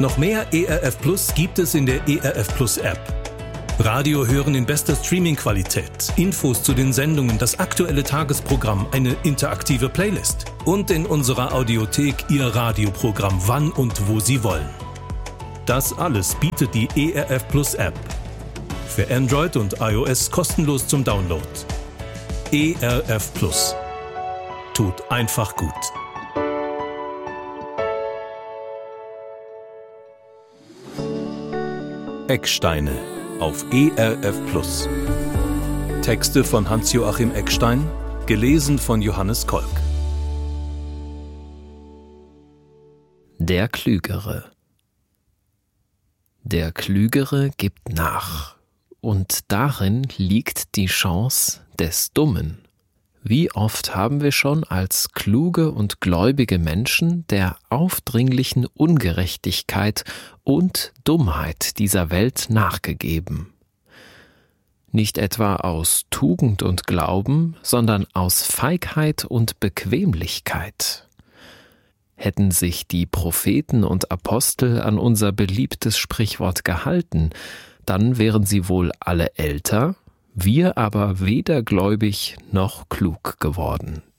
Noch mehr ERF Plus gibt es in der ERF Plus App. Radio hören in bester Streaming-Qualität, Infos zu den Sendungen, das aktuelle Tagesprogramm, eine interaktive Playlist und in unserer Audiothek Ihr Radioprogramm wann und wo Sie wollen. Das alles bietet die ERF Plus App. Für Android und iOS kostenlos zum Download. ERF Plus. Tut einfach gut. Ecksteine auf ERF Plus. Texte von Hans-Joachim Eckstein, gelesen von Johannes Kolk. Der Klügere. Der Klügere gibt nach, und darin liegt die Chance des Dummen. Wie oft haben wir schon als kluge und gläubige Menschen der aufdringlichen Ungerechtigkeit und Dummheit dieser Welt nachgegeben. Nicht etwa aus Tugend und Glauben, sondern aus Feigheit und Bequemlichkeit. Hätten sich die Propheten und Apostel an unser beliebtes Sprichwort gehalten, dann wären sie wohl alle älter, wir aber weder gläubig noch klug geworden.